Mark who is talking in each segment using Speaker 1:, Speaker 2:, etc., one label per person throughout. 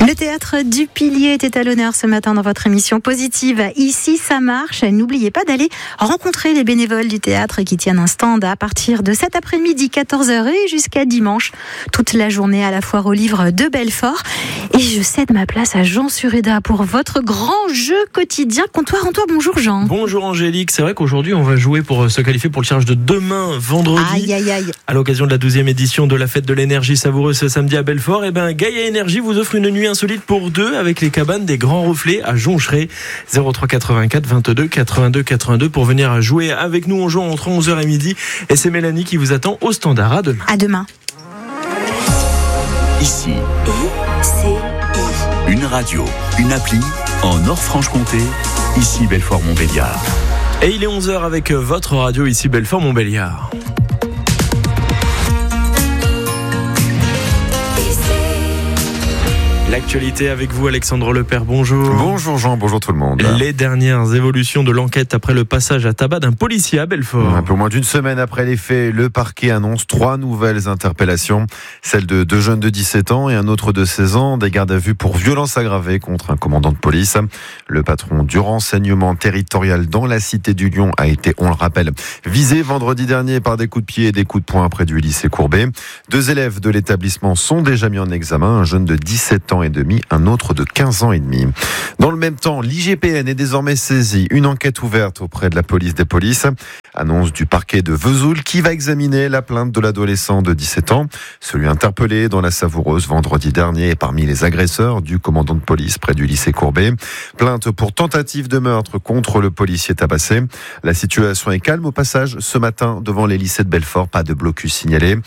Speaker 1: Le théâtre du Pilier était à l'honneur ce matin dans votre émission Positive. Ici, ça marche. N'oubliez pas d'aller rencontrer les bénévoles du théâtre qui tiennent un stand à partir de cet après-midi, 14h et jusqu'à dimanche. Toute la journée à la foire aux livres de Belfort. Et je cède ma place à Jean Sureda pour votre grand jeu quotidien. Comptoir en toi. Bonjour Jean.
Speaker 2: Bonjour Angélique. C'est vrai qu'aujourd'hui, on va jouer pour se qualifier pour le tirage de demain, vendredi.
Speaker 1: Aïe, aïe, aïe.
Speaker 2: À l'occasion de la 12e édition de la fête de l'énergie savoureuse ce samedi à Belfort. Gaïa Énergie vous offre une nuit insolite pour deux avec les cabanes des Grands Reflets à Joncheray. 03 84 22 82 82 pour venir jouer avec nous. On joue entre 11h et midi et c'est Mélanie qui vous attend au standard. À demain.
Speaker 1: À demain.
Speaker 3: Ici, une radio, une appli en Nord-Franche-Comté. Ici Belfort-Montbéliard.
Speaker 2: Et il est 11h avec votre radio ici Belfort-Montbéliard. L'actualité avec vous, Alexandre Lepère, bonjour.
Speaker 4: Bonjour Jean, bonjour tout le monde.
Speaker 2: Les dernières évolutions de l'enquête après le passage à tabac d'un policier à Belfort.
Speaker 4: Un peu moins d'une semaine après les faits, le parquet annonce 3 nouvelles interpellations. Celle de 2 jeunes de 17 ans et un autre de 16 ans, des gardes à vue pour violence aggravée contre un commandant de police. Le patron du renseignement territorial dans la cité du Lion a été, on le rappelle, visé vendredi dernier par des coups de pied et des coups de poing près du lycée Courbet. 2 élèves de l'établissement sont déjà mis en examen, un jeune de 17 ans et demi, un autre de 15 ans et demi. Dans le même temps, l'IGPN est désormais saisi. Une enquête ouverte auprès de la police des polices. Annonce du parquet de Vesoul qui va examiner la plainte de l'adolescent de 17 ans, celui interpellé dans la Savoureuse vendredi dernier parmi les agresseurs du commandant de police près du lycée Courbet. Plainte pour tentative de meurtre contre le policier tabassé. La situation est calme au passage ce matin devant les lycées de Belfort. Pas de blocus signalé.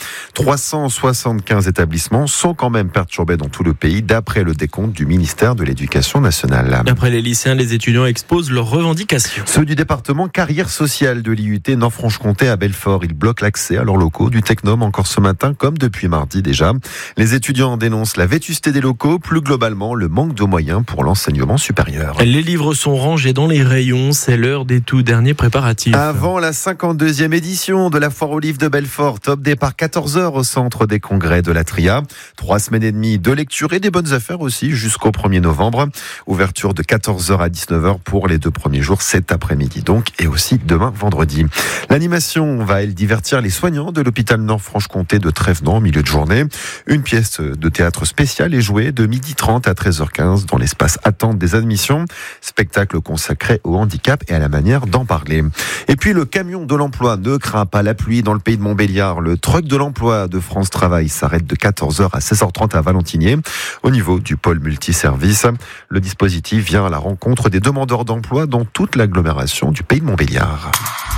Speaker 4: 375 établissements sont quand même perturbés dans tout le pays d'après le décompte du ministère de l'Éducation nationale.
Speaker 2: Après les lycéens, les étudiants exposent leurs revendications.
Speaker 4: Ceux du département carrière sociale de l'IUT Nord-Franche-Comté à Belfort, ils bloquent l'accès à leurs locaux du Technum encore ce matin comme depuis mardi déjà. Les étudiants dénoncent la vétusté des locaux, plus globalement le manque de moyens pour l'enseignement supérieur.
Speaker 2: Les livres sont rangés dans les rayons, c'est l'heure des tout derniers préparatifs.
Speaker 4: Avant la 52e édition de la foire aux livres de Belfort, top départ 14h au centre des congrès de la Tria. 3 semaines et demie de lecture et des bonnes affaires aussi jusqu'au 1er novembre. Ouverture de 14h à 19h pour les 2 premiers jours cet après-midi donc et aussi demain vendredi. L'animation va elle divertir les soignants de l'hôpital Nord-Franche-Comté de Trévenant en milieu de journée. Une pièce de théâtre spéciale est jouée de 12h30 à 13h15 dans l'espace attente des admissions. Spectacle consacré au handicap et à la manière d'en parler. Et puis le camion de l'emploi ne craint pas la pluie dans le pays de Montbéliard. Le truck de l'emploi de France Travail s'arrête de 14h à 16h30 à Valentinier au niveau du pôle multiservice. Le dispositif vient à la rencontre des demandeurs d'emploi dans toute l'agglomération du pays de Montbéliard.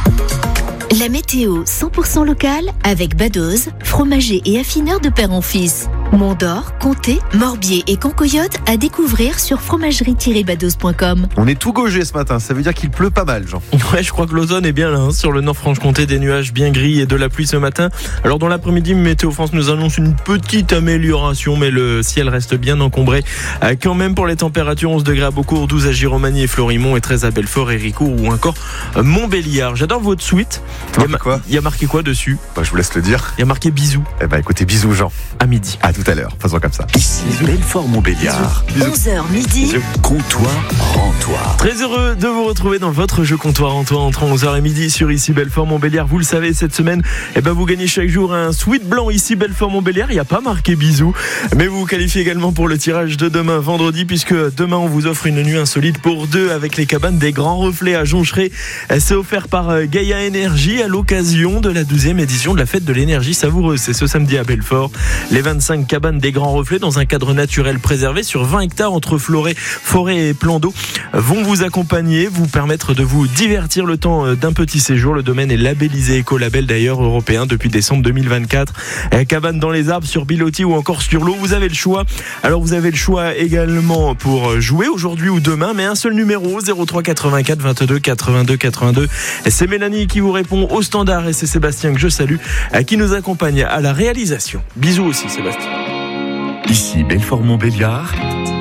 Speaker 5: La météo 100% locale avec Badoz, fromager et affineur de père en fils. Mont-d'Or, Comté, Morbier et Concoyote à découvrir sur fromagerie-badoz.com.
Speaker 4: On est tout gaugé ce matin, ça veut dire qu'il pleut pas mal, Jean.
Speaker 2: Ouais, je crois que l'ozone est bien là, sur le Nord-Franche-Comté, des nuages bien gris et de la pluie ce matin. Alors dans l'après-midi, Météo France nous annonce une petite amélioration, mais le ciel reste bien encombré. Quand même pour les températures, 11 degrés à Beaucourt, 12 à Giromagny et Florimont et 13 à Belfort, Héricourt ou encore Montbéliard. J'adore votre suite. Il y a marqué quoi dessus ?
Speaker 4: Je vous laisse le dire.
Speaker 2: Il y a marqué bisous.
Speaker 4: Écoutez, bisous Jean.
Speaker 2: À midi.
Speaker 4: À tout à l'heure, faisons comme ça.
Speaker 3: Ici Belfort-Montbéliard.
Speaker 5: 11h midi.
Speaker 3: Comptoir, rends-toi.
Speaker 2: Très heureux de vous retrouver dans votre jeu comptoir en toi entre 11h et midi sur ici Belfort-Montbéliard. Vous le savez, cette semaine, vous gagnez chaque jour un sweat blanc ici Belfort-Montbéliard. Il n'y a pas marqué bisous, mais vous vous qualifiez également pour le tirage de demain vendredi, puisque demain on vous offre une nuit insolite pour deux avec les cabanes des Grands Reflets à Joncheray. C'est offert par Gaïa Énergie à l'occasion de la 12e édition de la fête de l'énergie savoureuse. C'est ce samedi à Belfort. Les 25 cabanes des Grands Reflets dans un cadre naturel préservé sur 20 hectares entre forêt et plans d'eau vont vous accompagner, vous permettre de vous divertir le temps d'un petit séjour. Le domaine est labellisé Écolabel d'ailleurs européen depuis décembre 2024. Cabane dans les arbres, sur pilotis ou encore sur l'eau, vous avez le choix. Alors vous avez le choix également pour jouer aujourd'hui ou demain, mais un seul numéro, 03 84 22 82 82. C'est Mélanie qui vous répond au standard et c'est Sébastien que je salue qui nous accompagne à la réalisation. Bisous aussi Sébastien.
Speaker 3: Ici Belfort-Montbéliard.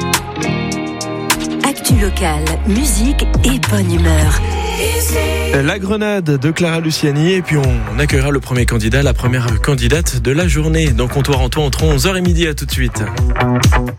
Speaker 5: Actu locale, musique et bonne humeur.
Speaker 2: La Grenade de Clara Luciani et puis on accueillera le premier candidat, la première candidate de la journée dans Comptoir en toi entre 11h et midi. À tout de suite.